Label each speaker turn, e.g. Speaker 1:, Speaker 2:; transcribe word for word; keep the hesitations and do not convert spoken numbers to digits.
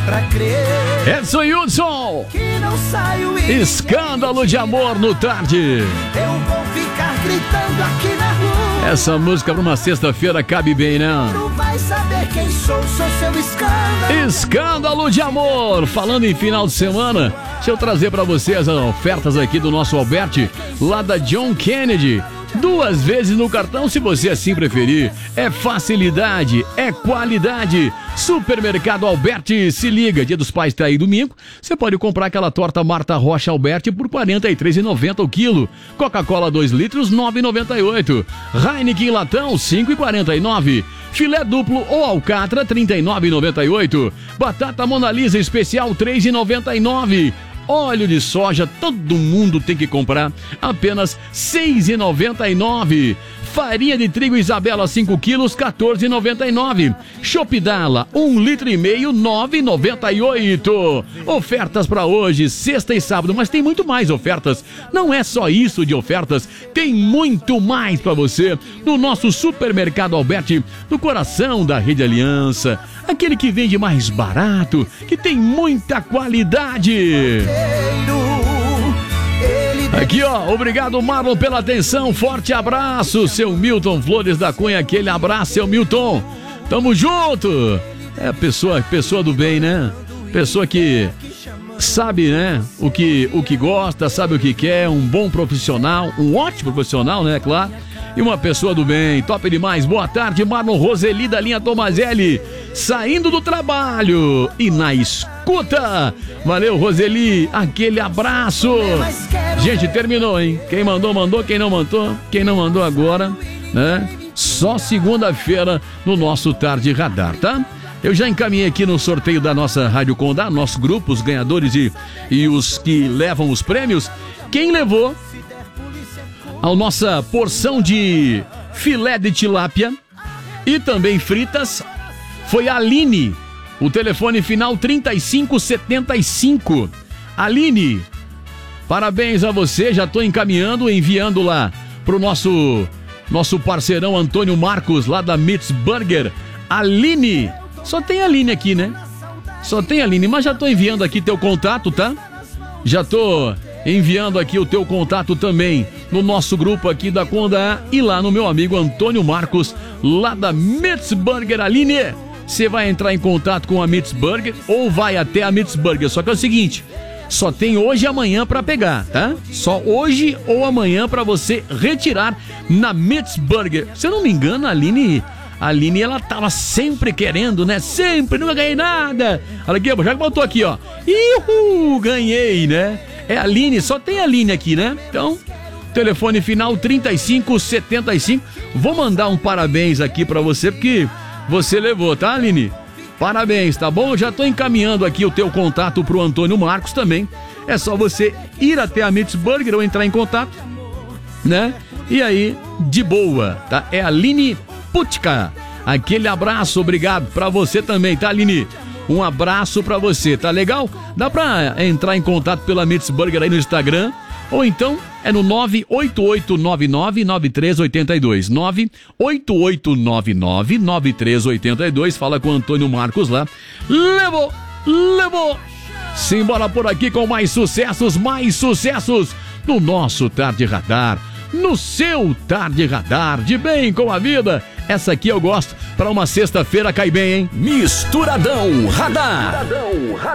Speaker 1: pra crer.
Speaker 2: Edson Hudson,
Speaker 1: Que não saio e
Speaker 2: Escândalo de Amor no Tarde.
Speaker 1: eu vou ficar gritando aqui na rua.
Speaker 2: Essa música pra uma sexta-feira cabe bem, né?
Speaker 1: Não vai saber quem sou, sou seu escândalo.
Speaker 2: Escândalo de Amor. Falando em final de semana, deixa eu trazer pra vocês as ofertas aqui do nosso Alberti, lá da John Kennedy. Duas vezes no cartão, se você assim preferir. É facilidade, é qualidade. Supermercado Alberti, se liga, Dia dos Pais tá aí domingo. Você pode comprar aquela torta Marta Rocha Alberti por quarenta e três reais e noventa centavos o quilo. Coca-Cola dois litros, nove reais e noventa e oito centavos. Heineken latão, cinco reais e quarenta e nove centavos. Filé duplo ou alcatra, trinta e nove reais e noventa e oito centavos. Batata Mona Lisa especial, três reais e noventa e nove centavos. Óleo de soja, todo mundo tem que comprar, apenas seis reais e noventa e nove centavos. Farinha de trigo Isabela, cinco quilos, quatorze reais e noventa e nove centavos. Chopp-Dala, um litro e meio, nove reais e noventa e oito centavos. Ofertas para hoje, sexta e sábado, mas tem muito mais ofertas. Não é só isso de ofertas, tem muito mais para você no nosso Supermercado Alberti, no coração da Rede Aliança. Aquele que vende mais barato, que tem muita qualidade. Aqui, ó, obrigado, Marlon, pela atenção. Forte abraço, seu Milton Flores da Cunha. Aquele abraço, seu Milton. Tamo junto. É pessoa, pessoa do bem, né? Pessoa que sabe, né? O que, o que gosta, sabe o que quer. Um bom profissional, um ótimo profissional, né? Claro. E uma pessoa do bem, top demais. Boa tarde, Marlon Roseli da linha Tomazelli, saindo do trabalho e na escuta. Valeu, Roseli, aquele abraço. Gente, terminou, hein? Quem mandou, mandou, quem não mandou, quem não mandou agora, né? Só segunda-feira no nosso Tarde Radar, tá? Eu já encaminhei aqui no sorteio da nossa Rádio Condá, nosso grupo, os ganhadores e, e os que levam os prêmios. Quem levou a nossa porção de filé de tilápia e também fritas foi a Aline, o telefone final trinta e cinco setenta e cinco. Aline, parabéns a você, já estou encaminhando, enviando lá pro nosso, nosso parceirão Antônio Marcos, lá da Meats Burger. Aline, só tem Aline aqui, né? Só tem Aline, mas já estou enviando aqui teu contato, tá? Já estou enviando aqui o teu contato também no nosso grupo aqui da Condá e lá no meu amigo Antônio Marcos, lá da Meats Burger. Aline, você vai entrar em contato com a Meats Burger ou vai até a Meats Burger. Só que é o seguinte, só tem hoje e amanhã para pegar, tá? Só hoje ou amanhã para você retirar na Meats Burger. Se eu não me engano, a Aline, a Aline, ela tava sempre querendo, né? Sempre, nunca ganhei nada. Olha aqui, já botou aqui, ó. Ihu, ganhei, né? É a Aline, só tem a Aline aqui, né? Então, telefone final trinta e cinco setenta e cinco. Vou mandar um parabéns aqui pra você, porque você levou, tá, Aline? Parabéns, tá bom? Eu já tô encaminhando aqui o teu contato pro Antônio Marcos também. É só você ir até a Meats Burger ou entrar em contato, né? E aí, de boa, tá? É a Aline Putka. Aquele abraço, obrigado pra você também, tá, Aline? Um abraço pra você, tá legal? Dá pra entrar em contato pela Meats Burger aí no Instagram, ou então é no nove oito oito nove nove nove três oito dois, nove oito oito nove nove nove três oito dois. Fala com o Antônio Marcos lá. Levou, levou. Simbora por aqui com mais sucessos, mais sucessos no nosso Tarde Radar, no seu Tarde Radar, de bem com a vida. Essa aqui eu gosto, pra uma sexta-feira cai bem, hein? Misturadão Radar.